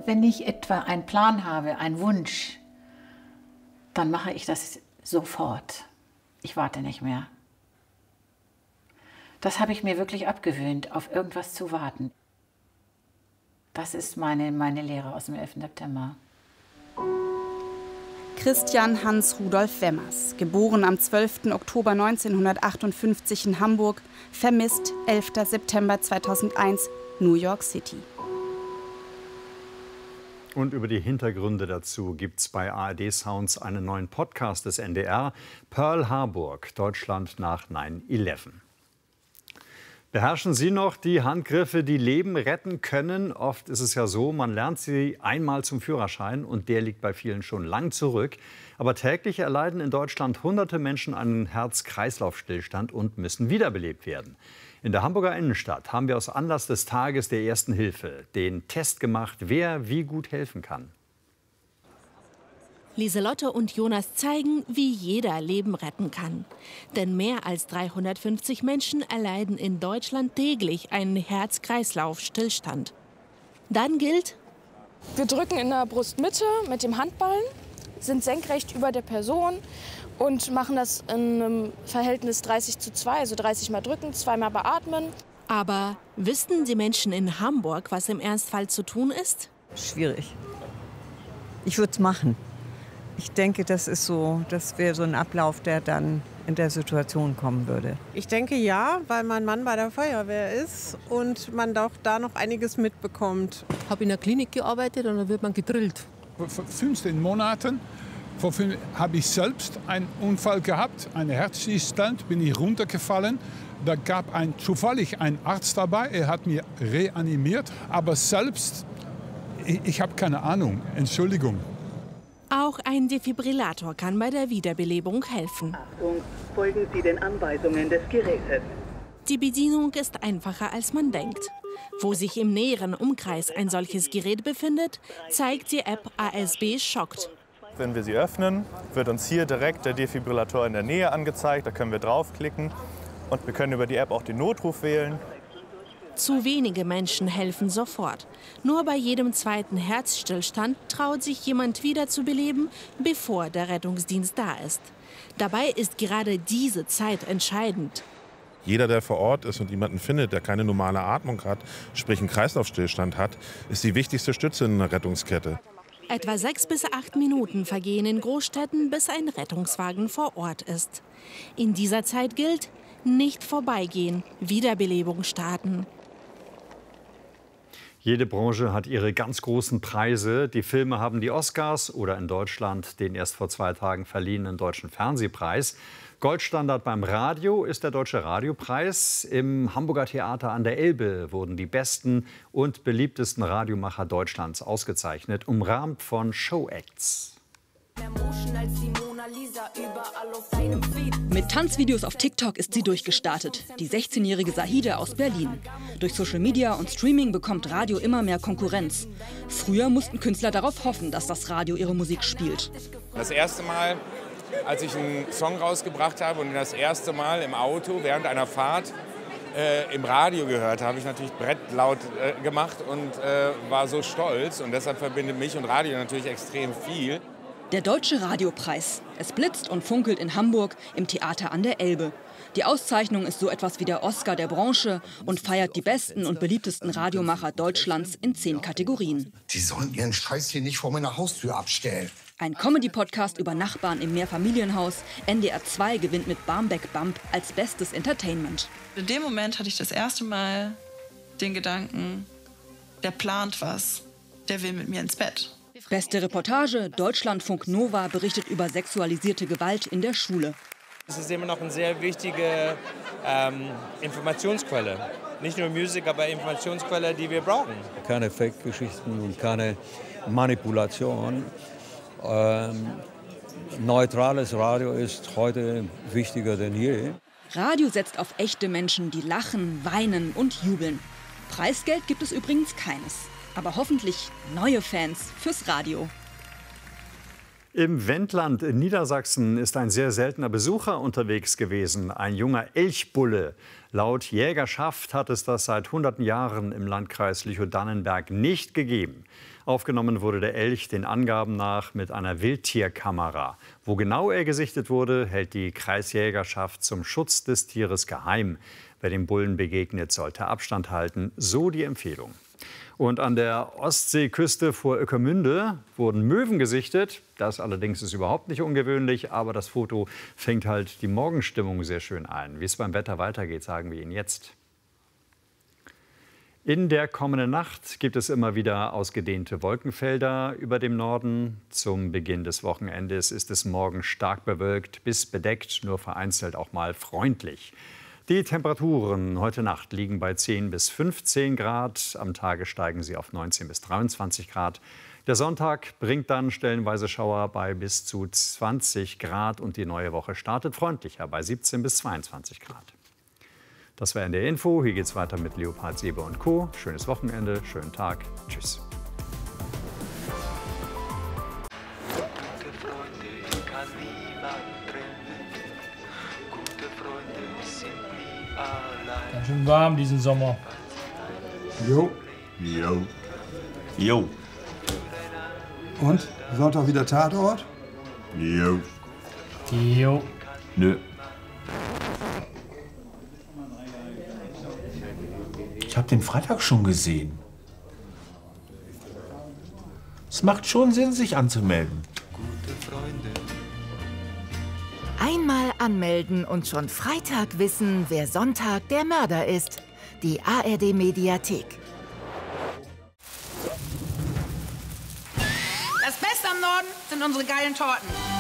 Wenn ich etwa einen Plan habe, einen Wunsch, dann mache ich das sofort. Ich warte nicht mehr. Das habe ich mir wirklich abgewöhnt, auf irgendwas zu warten. Das ist meine Lehre aus dem 11. September. Christian Hans Rudolf Wemmers, geboren am 12. Oktober 1958 in Hamburg, vermisst 11. September 2001, New York City. Und über die Hintergründe dazu gibt es bei ARD Sounds einen neuen Podcast des NDR, Pearl Harbor, Deutschland nach 9/11. Beherrschen Sie noch die Handgriffe, die Leben retten können? Oft ist es ja so, man lernt sie einmal zum Führerschein und der liegt bei vielen schon lang zurück. Aber täglich erleiden in Deutschland hunderte Menschen einen Herz-Kreislauf-Stillstand und müssen wiederbelebt werden. In der Hamburger Innenstadt haben wir aus Anlass des Tages der Ersten Hilfe den Test gemacht, wer wie gut helfen kann. Lieselotte und Jonas zeigen, wie jeder Leben retten kann. Denn mehr als 350 Menschen erleiden in Deutschland täglich einen Herz-Kreislauf-Stillstand. Dann gilt: Wir drücken in der Brustmitte mit dem Handballen, sind senkrecht über der Person und machen das in einem Verhältnis 30:2, also 30 Mal drücken, 2 Mal beatmen. Aber wüssten die Menschen in Hamburg, was im Ernstfall zu tun ist? Schwierig. Ich würde es machen. Ich denke, das wäre so ein Ablauf, der dann in der Situation kommen würde. Ich denke ja, weil mein Mann bei der Feuerwehr ist und man doch da noch einiges mitbekommt. Ich habe in der Klinik gearbeitet und da wird man gedrillt. Vor 15 Monaten habe ich selbst einen Unfall gehabt, einen Herzstillstand, bin ich runtergefallen. Da gab zufällig einen Arzt dabei, er hat mich reanimiert. Aber selbst, ich habe keine Ahnung, Entschuldigung. Auch ein Defibrillator kann bei der Wiederbelebung helfen. Achtung, folgen Sie den Anweisungen des Gerätes. Die Bedienung ist einfacher, als man denkt. Wo sich im näheren Umkreis ein solches Gerät befindet, zeigt die App ASB Schockt. Wenn wir sie öffnen, wird uns hier direkt der Defibrillator in der Nähe angezeigt. Da können wir draufklicken und wir können über die App auch den Notruf wählen. Zu wenige Menschen helfen sofort. Nur bei jedem zweiten Herzstillstand traut sich jemand wiederzubeleben, bevor der Rettungsdienst da ist. Dabei ist gerade diese Zeit entscheidend. Jeder, der vor Ort ist und jemanden findet, der keine normale Atmung hat, sprich einen Kreislaufstillstand hat, ist die wichtigste Stütze in der Rettungskette. Etwa 6 bis 8 Minuten vergehen in Großstädten, bis ein Rettungswagen vor Ort ist. In dieser Zeit gilt: nicht vorbeigehen, Wiederbelebung starten. Jede Branche hat ihre ganz großen Preise. Die Filme haben die Oscars oder in Deutschland den erst vor 2 Tagen verliehenen Deutschen Fernsehpreis. Goldstandard beim Radio ist der Deutsche Radiopreis. Im Hamburger Theater an der Elbe wurden die besten und beliebtesten Radiomacher Deutschlands ausgezeichnet, umrahmt von Showacts. Mit Tanzvideos auf TikTok ist sie durchgestartet. Die 16-jährige Sahide aus Berlin. Durch Social Media und Streaming bekommt Radio immer mehr Konkurrenz. Früher mussten Künstler darauf hoffen, dass das Radio ihre Musik spielt. Das erste Mal, als ich einen Song rausgebracht habe und das erste Mal im Auto während einer Fahrt im Radio gehört habe, ich natürlich brettlaut gemacht und war so stolz. Und deshalb verbindet mich und Radio natürlich extrem viel. Der Deutsche Radiopreis. Es blitzt und funkelt in Hamburg im Theater an der Elbe. Die Auszeichnung ist so etwas wie der Oscar der Branche und feiert die besten und beliebtesten Radiomacher Deutschlands in 10 Kategorien. Die sollen ihren Scheiß hier nicht vor meiner Haustür abstellen. Ein Comedy-Podcast über Nachbarn im Mehrfamilienhaus. NDR 2 gewinnt mit Barmbek Bump als bestes Entertainment. In dem Moment hatte ich das erste Mal den Gedanken, der plant was, der will mit mir ins Bett. Beste Reportage, Deutschlandfunk Nova berichtet über sexualisierte Gewalt in der Schule. Es ist immer noch eine sehr wichtige Informationsquelle. Nicht nur Musik, aber Informationsquelle, die wir brauchen. Keine Fake-Geschichten und keine Manipulation. Neutrales Radio ist heute wichtiger denn je. Radio setzt auf echte Menschen, die lachen, weinen und jubeln. Preisgeld gibt es übrigens keines. Aber hoffentlich neue Fans fürs Radio. Im Wendland in Niedersachsen ist ein sehr seltener Besucher unterwegs gewesen, ein junger Elchbulle. Laut Jägerschaft hat es das seit hunderten Jahren im Landkreis Lüchow-Dannenberg nicht gegeben. Aufgenommen wurde der Elch den Angaben nach mit einer Wildtierkamera. Wo genau er gesichtet wurde, hält die Kreisjägerschaft zum Schutz des Tieres geheim. Wer dem Bullen begegnet, sollte Abstand halten, so die Empfehlung. Und an der Ostseeküste vor Ueckermünde wurden Möwen gesichtet. Das allerdings ist überhaupt nicht ungewöhnlich, aber das Foto fängt halt die Morgenstimmung sehr schön ein. Wie es beim Wetter weitergeht, sagen wir Ihnen jetzt. In der kommenden Nacht gibt es immer wieder ausgedehnte Wolkenfelder über dem Norden. Zum Beginn des Wochenendes ist es morgen stark bewölkt bis bedeckt, nur vereinzelt auch mal freundlich. Die Temperaturen heute Nacht liegen bei 10 bis 15 Grad. Am Tage steigen sie auf 19 bis 23 Grad. Der Sonntag bringt dann stellenweise Schauer bei bis zu 20 Grad. Und die neue Woche startet freundlicher bei 17 bis 22 Grad. Das war NDR Info. Hier geht's weiter mit Leopard Sebe und Co. Schönes Wochenende, schönen Tag. Tschüss. Ganz schön warm diesen Sommer. Jo. Jo. Jo. Und? Sonntag wieder Tatort? Jo. Jo. Nö. Ich habe den Freitag schon gesehen. Es macht schon Sinn, sich anzumelden. Einmal anmelden und schon Freitag wissen, wer Sonntag der Mörder ist. Die ARD Mediathek. Das Beste am Norden sind unsere geilen Torten.